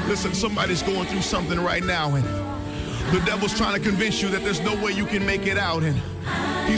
Listen, somebody's going through something right now, and the devil's trying to convince you that there's no way you can make it out, and